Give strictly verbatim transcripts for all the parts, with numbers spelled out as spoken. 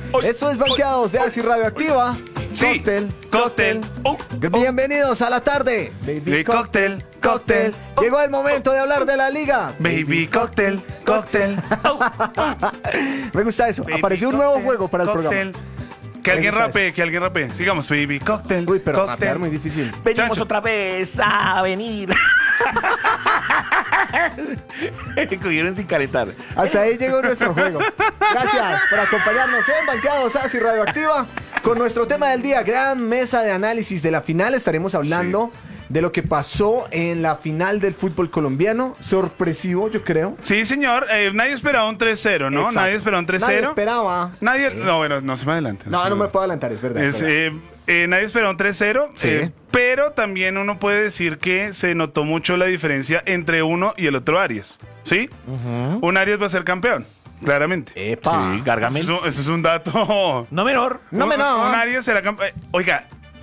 Esto es Banqueados de Así Radioactiva. Sí. Cóctel, Cóctel. Oh, oh. Bienvenidos a la tarde. Baby cóctel, cóctel. Llegó el momento de hablar de la liga. Baby cóctel, cóctel. Oh, oh. Me gusta eso. Baby Apareció un nuevo cóctel, juego para el cóctel. programa. Que alguien gusta rapee, que alguien rapee. Sigamos, baby cóctel. Uy, pero cóctel. rapear muy difícil. Venimos Chancho. otra vez a venir. Cogieron sin calentar. Hasta ahí llegó nuestro juego. Gracias por acompañarnos en Banqueados Así Radioactiva. Con nuestro tema del día, gran mesa de análisis de la final. Estaremos hablando de lo que pasó en la final del fútbol colombiano. Sorpresivo, yo creo. Sí, señor. Eh, nadie esperaba un tres cero, ¿no? Exacto. Nadie esperaba un tres cero. Nadie esperaba. Nadie. No, bueno, no se me adelante. No, no me puedo adelantar, es verdad. Es, es verdad. eh, eh, nadie esperaba un tres cero, Sí. eh, pero también uno puede decir que se notó mucho la diferencia entre uno y el otro Arias, ¿sí? Un Arias va a ser campeón, claramente. Epa. Sí, Gargamel. Eso, es un- eso es un dato. No menor. No Un- me no. Un Arias será campeón. Oiga,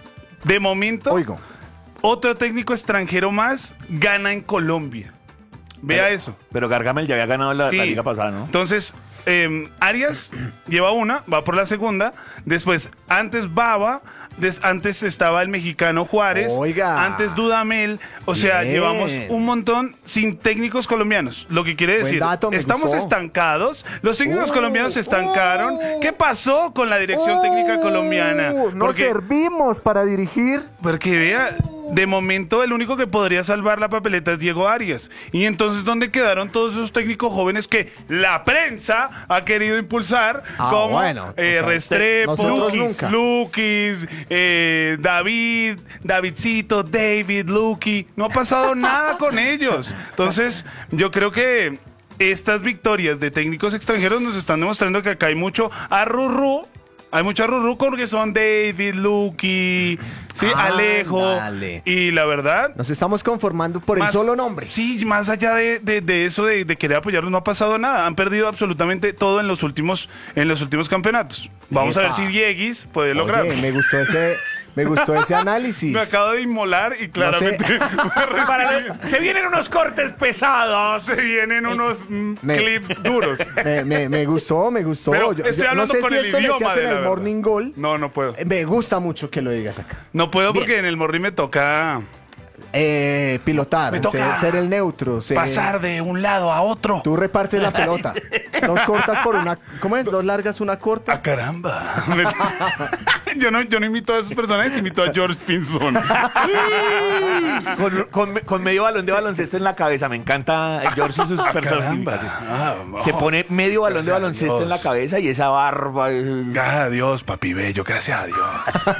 de momento, Oigo. otro técnico extranjero más gana en Colombia. Vea Pero- eso. Pero Gargamel ya había ganado la, Sí. la liga pasada, ¿no? Entonces, eh, Arias lleva una, va por la segunda. Después, antes Baba, des- antes estaba el mexicano Juárez. Oiga. Antes Dudamel. O sea, Bien. llevamos un montón sin técnicos colombianos. Lo que quiere Buen decir, dato, me estamos gustó. estancados. Los técnicos Uh, colombianos se estancaron. uh. ¿Qué pasó con la dirección técnica colombiana? Uh, no Porque- servimos para dirigir. porque vea, de momento el único que podría salvar la papeleta es Diego Arias. Y entonces, ¿dónde quedaron todos esos técnicos jóvenes que la prensa ha querido impulsar? Ah, como bueno, eh, o sea, Restrepo, nosotros Lukis, nunca. Lukis, eh, David, Davidcito, David, Luki. No ha pasado nada con ellos. Entonces, yo creo que estas victorias de técnicos extranjeros nos están demostrando que acá hay mucho arrurú. Hay mucho arrurú porque son David, Luki, sí, Alejo. Ándale. Y la verdad, Nos estamos conformando por más- el solo nombre. Sí, más allá de, de- de eso de, de querer apoyarlos, no ha pasado nada. Han perdido absolutamente todo en los últimos, en los últimos campeonatos. Vamos a ver Epa. si Dieguis puede lograrlo. Oye, me gustó ese, me gustó ese análisis. Me acabo de inmolar y claramente me Para- se vienen unos cortes pesados. se vienen unos mm, Me- clips duros. Me, me- me gustó, me gustó. Pero Yo- estoy yo hablando no sé con si el esto lo idioma decías de en la el verdad. Morning Goal. No, no puedo. Eh, Me gusta mucho que lo digas acá. No puedo Bien. porque en el morri me toca Eh, pilotar, Me toca ser, ser el neutro. ser- pasar de un lado a otro. Tú repartes la pelota. Dos cortas por una. ¿Cómo es? Dos largas, una corta. ¡Ah, caramba! yo, no, yo no imito a esos personajes, imito a George Pinzón. Con, con- con medio balón de baloncesto en la cabeza. Me encanta George y sus ¡Ah, personajes. caramba! Ah, Se oh. pone medio balón de Gracias a baloncesto en la Dios. cabeza y esa barba. eh, Gracias a Dios, papi bello, gracias a Dios.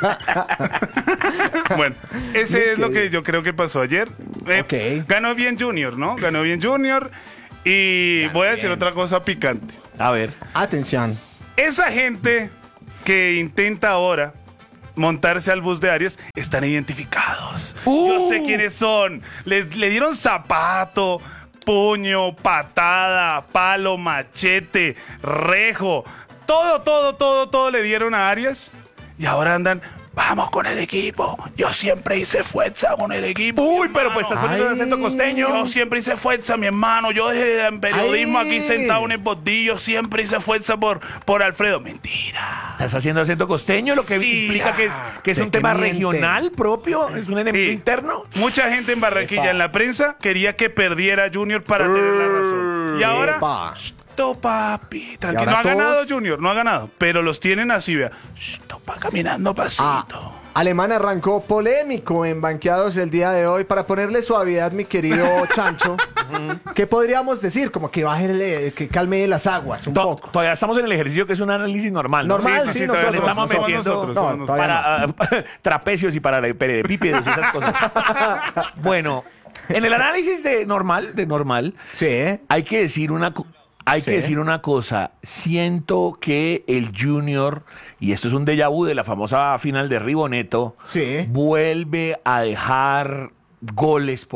Bueno, ese es lo que yo creo que pasó ayer. Eh, Ok. Ganó bien Junior, ¿no? Ganó bien Junior. Y voy a decir otra cosa picante. A ver. Atención. Esa gente que intenta ahora montarse al bus de Arias están identificados. Yo sé quiénes son. Le, le dieron zapato, puño, patada, palo, machete, rejo. Todo, todo, todo, todo le dieron a Arias. Y ahora andan, vamos con el equipo. Yo siempre hice fuerza con el equipo. Uy, mi pero pues hermano. estás poniendo el Ay. acento costeño. Yo siempre hice fuerza, mi hermano. Yo desde el periodismo Ay. aquí sentado en el bordillo, siempre hice fuerza por, por Alfredo. Mentira. Estás haciendo acento costeño, lo que Sí. implica que es, que es Sé un que tema mienten. regional propio, es un enemigo Sí. interno. Mucha gente en Barranquilla, Epa. en la prensa, quería que perdiera Junior para tener la razón. Y ahora, Epa. Shto, papi, tranquilo. ahora No ha todos- ganado Junior, no ha ganado, pero los tienen así, vea. Shto, pa, caminando pasito. Ah, Alemán arrancó polémico en Banqueados el día de hoy para ponerle suavidad, mi querido Chancho. ¿Qué podríamos decir? Como que bájele, que calme las aguas un To- poco. Todavía estamos en el ejercicio que es un análisis normal. ¿no? Normal, Sí, sí, sí, sí, todavía nosotros, estamos nosotros. metiendo- nosotros, No, somos todavía Para ah, trapecios y para paralelepípedos y esas cosas. Bueno, en el análisis de normal, de normal, Sí, ¿eh? hay que decir una co- hay Sí. que decir una cosa. Siento que el Junior, y esto es un déjà vu de la famosa final de Riboneto, Sí. vuelve a dejar goles por ahí.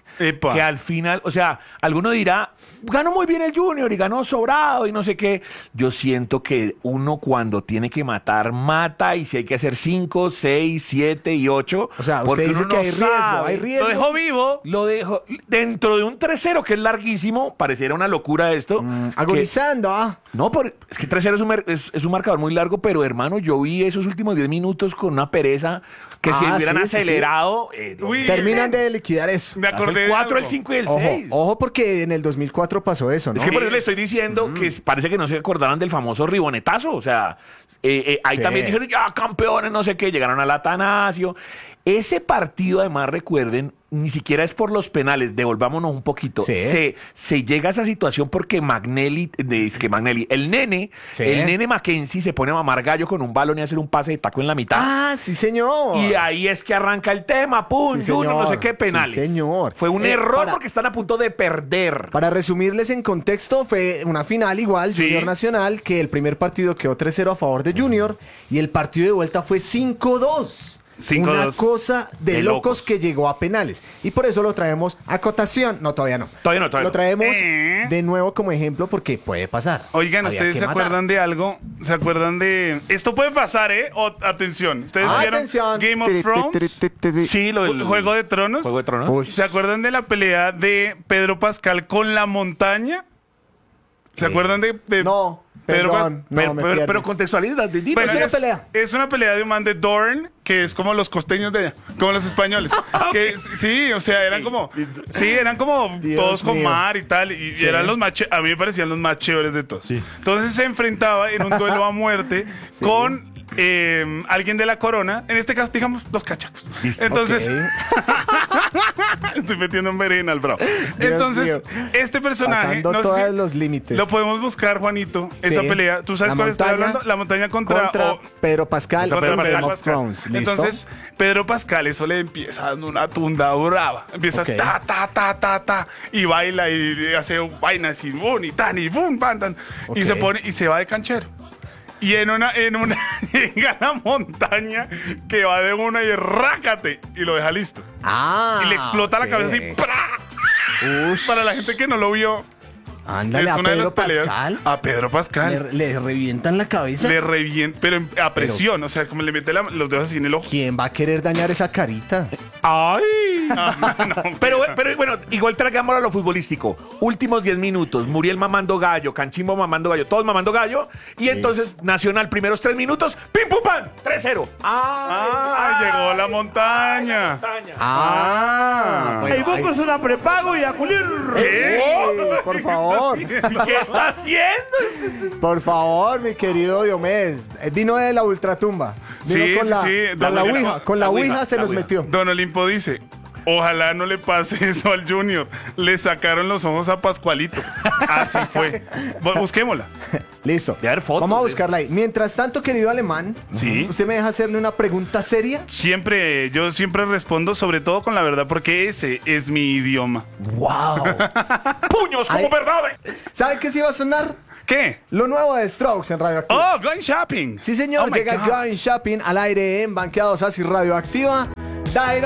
Epa. que al final, o sea, alguno dirá, ganó muy bien el Junior y ganó sobrado y no sé qué. Yo siento que uno cuando tiene que matar, mata, y si hay que hacer cinco, seis, siete y ocho. O sea, usted porque dice uno que no hay riesgo, sabe. hay riesgo. Lo dejó vivo. Lo dejo dentro de un tres cero que es larguísimo, pareciera una locura esto. Mm, que- agonizando, ah. no, por, es que tres cero es un, mer- es, es un marcador muy largo, pero hermano, yo vi esos últimos diez minutos con una pereza que si Ah, hubieran sí, sí, sí. acelerado. eh, no, Uy, Terminan de liquidar eso. Me hace acordé el de cuatro, algo. el cinco y el Ojo, seis. ojo, porque en el dos mil cuatro pasó eso, ¿no? Es que por Sí. eso le estoy diciendo que es- parece que no se acordaron del famoso ribonetazo. O sea, eh, eh, ahí Sí. también dijeron, ya, campeones, no sé qué, llegaron al Atanasio. Ese partido, además, recuerden, ni siquiera es por los penales, devolvámonos un poquito. Sí. Se, se llega a esa situación porque Magnelli, de- es que Magnelli, el nene, Sí. el nene Mackenzie se pone a mamar gallo con un balón y a hacer un pase de taco en la mitad. Ah, sí, señor. Y ahí es que arranca el tema, pum, Sí, Junior, no sé señor. qué, penales. Sí, señor. Fue un Eh, error para- porque están a punto de perder. Para resumirles en contexto, fue una final igual, Sí. Junior Nacional, que el primer partido quedó tres cero a favor de Junior y el partido de vuelta fue cinco dos. cinco Una dos. cosa de, De locos, locos. que llegó a penales. Y por eso lo traemos a cotación. No, todavía no. Todavía no, todavía Lo no. traemos Eh. de nuevo como ejemplo porque puede pasar. Oigan, Había ¿ustedes que se matar. acuerdan de algo? ¿Se acuerdan de...? Esto puede pasar, ¿eh? O- atención. ¿Ustedes Ah, vieron atención. Game of Tiri, Thrones? tiri, tiri, tiri. Sí, lo del ¿Juego de Tronos? Juego de Tronos. Uy. ¿Se acuerdan de la pelea de Pedro Pascal con la montaña? ¿Se Sí. acuerdan de, de No, Pedro perdón. Pas- No, pero, me pero, pierdes. pero contextualiza, di- di- Bueno, Es una es, pelea. es una pelea de un man de Dorne, que es como los costeños de allá, como los españoles. que es- sí, o sea, eran como, sí, eran como Dios todos con mío. mar y tal, y, y Sí. eran los más, ché- a mí me parecían los más chéveres de todos. Sí. Entonces se enfrentaba en un duelo a muerte con eh, alguien de la corona, en este caso, digamos, los cachacos. Listo. Entonces, Ok. estoy metiendo en berenjena, bro. Entonces, mío. este personaje, Pasando no sé todos si- los límites. lo podemos buscar, Juanito, esa Sí. pelea. ¿Tú sabes La cuál estoy montaña hablando? La montaña contra... Contra o- Pedro Pascal contra en Pedro Game of Pascal. Thrones. ¿Listo? Entonces, Pedro Pascal, eso le empieza dando una tunda brava. Empieza Ok. ta, ta, ta, ta, ta, y baila y hace vainas y bum, y tan, y bum, pan, tan. Y Ok. se pone, y se va de canchero. Y en una, en una, llega a la montaña que va de una y rácate, y lo deja listo. Ah, Y le explota la ok. cabeza así, ¡pra! Ush. Para la gente que no lo vio, Ándale es a una de Pedro las peleas. Pascal. A Pedro Pascal. Le, le revientan la cabeza. Le revienta, pero en- a presión, o sea, como le mete la- los dedos así en el ojo. ¿Quién va a querer dañar esa carita? ¡Ay! Ah, no, Pero, pero bueno, igual traigamos a lo futbolístico. Últimos diez minutos, Muriel mamando gallo, Canchimbo mamando gallo, todos mamando gallo. Y entonces Nacional, primeros tres minutos, ¡pim, pum, pam! tres cero. Ah, llegó la montaña. Ah, Ey, bueno, ahí- la prepago y a culir. ¡Ey, por favor! ¿Qué está haciendo? Por favor, mi querido Diomedes. Eh, Vino de la ultratumba. Vino Sí, con sí, la, sí, con don la Olimpo- ouija. Con la la ouija ouija, se la nos ouija. metió. Don Olimpo dice, ojalá no le pase eso al Junior. Le sacaron los ojos a Pascualito. Así fue. Bu- Busquémosla. Listo. De haber fotos, Vamos a de- buscarla ahí. Mientras tanto, querido alemán, Sí. ¿usted me deja hacerle una pregunta seria? Siempre, yo siempre respondo sobre todo con la verdad porque ese es mi idioma. ¡Wow! ¡Puños como Ay. verdades! ¿Sabe qué sí va a sonar? ¿Qué? Lo nuevo de Strokes en Radioactiva. Oh, going shopping. Sí, señor, Oh my llega God. Going Shopping al aire en Banqueados Así Radioactiva. Dairo